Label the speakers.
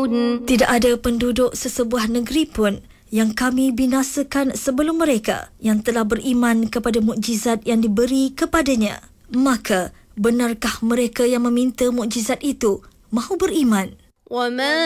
Speaker 1: Tidak ada penduduk sesebuah negeri pun yang kami binasakan sebelum mereka yang telah beriman kepada mukjizat yang diberi kepadanya. Maka, benarkah mereka yang meminta mukjizat itu mahu beriman?